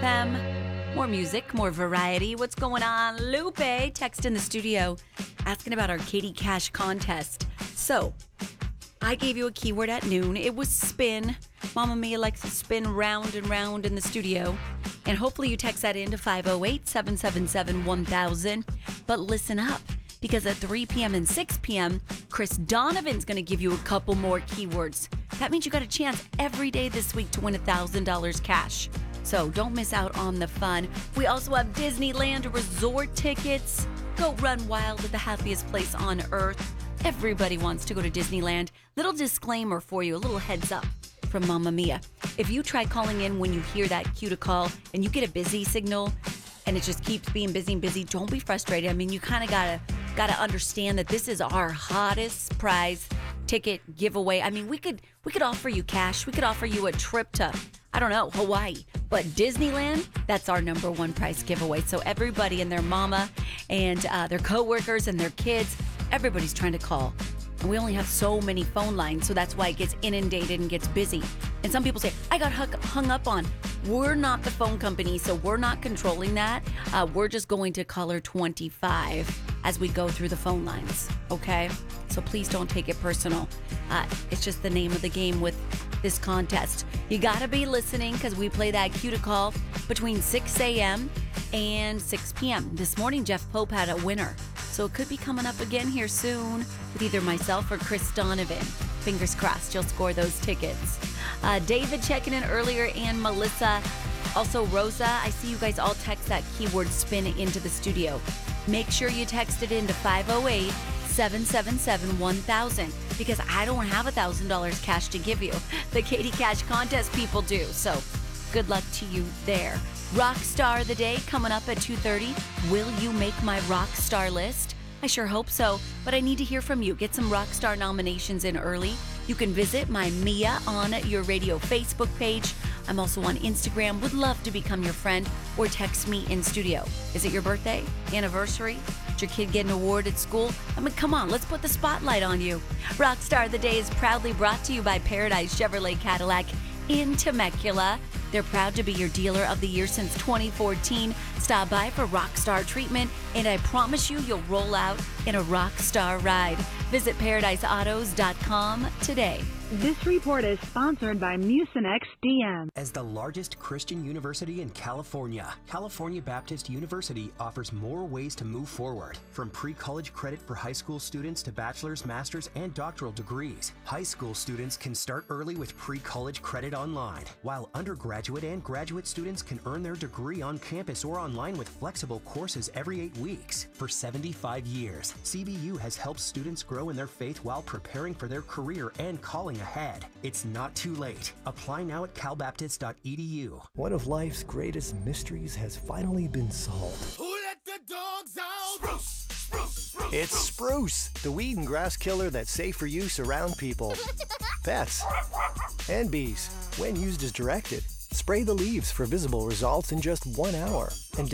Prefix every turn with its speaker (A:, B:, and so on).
A: FM. More music, more variety. What's going on? Lupe, text in the studio asking about our Katie Cash contest. So, I gave you a keyword at noon. It was spin. Mama Mia likes to spin round and round in the studio. And hopefully you text that in to 508-777-1000. But listen up, because at 3 p.m. and 6 p.m., Chris Donovan's going to give you a couple more keywords. That means you got a chance every day this week to win $1,000 cash. So don't miss out on the fun. We also have Disneyland resort tickets. Go run wild at the happiest place on earth. Everybody wants to go to Disneyland. Little disclaimer for you, a little heads up from Mama Mia. If you try calling in when you hear that cue to call and you get a busy signal and it just keeps being busy and busy, don't be frustrated. I mean, you kind of gotta understand that this is our hottest prize ticket giveaway. I mean, we could offer you cash. We could offer you a trip to, I don't know, Hawaii. But Disneyland, that's our number one prize giveaway. So everybody and their mama and their coworkers and their kids, everybody's trying to call. And we only have so many phone lines, so that's why it gets inundated and gets busy. And some people say, I got hung up on. We're not the phone company, so we're not controlling that. We're just going to caller 25 as we go through the phone lines, okay? So please don't take it personal. It's just the name of the game with this contest. You gotta be listening because we play that cue to call between 6 a.m. and 6 p.m. This morning, Jeff Pope had a winner. So it could be coming up again here soon with either myself or Chris Donovan. Fingers crossed you'll score those tickets. David checking in earlier and Melissa. Also Rosa, I see you guys all text that keyword spin into the studio. Make sure you text it into 508-777-1000 because I don't have $1,000 cash to give you. The Katie Cash contest people do. So good luck to you there. Rock Star of the Day coming up at 2:30. Will you make my rock star list? I sure hope so, but I need to hear from you. Get some rock star nominations in early. You can visit my Mia on Your Radio Facebook page. I'm also on Instagram. Would love to become your friend or text me in studio. Is it your birthday? Anniversary? Did your kid get an award at school? I mean, come on, let's put the spotlight on you. Rock Star of the Day is proudly brought to you by Paradise Chevrolet Cadillac in Temecula. They're proud to be your dealer of the year since 2014. Stop by for Rockstar treatment, and I promise you'll roll out in a Rockstar ride. Visit ParadiseAutos.com today.
B: This report is sponsored by Mucinex DM.
C: As the largest Christian university in California, California Baptist University offers more ways to move forward. From pre-college credit for high school students to bachelor's, master's, and doctoral degrees. High school students can start early with pre-college credit online, while undergraduate and graduate students can earn their degree on campus or online with flexible courses every 8 weeks. For 75 years, CBU has helped students grow in their faith while preparing for their career and calling ahead. It's not too late. Apply now at calbaptist.edu.
D: One of life's greatest mysteries has finally been solved.
E: Who let the dogs out? Spruce, spruce, spruce.
D: It's Spruce, the weed and grass killer that's safe for use around people, pets, and bees. When used as directed, spray the leaves for visible results in just 1 hour. And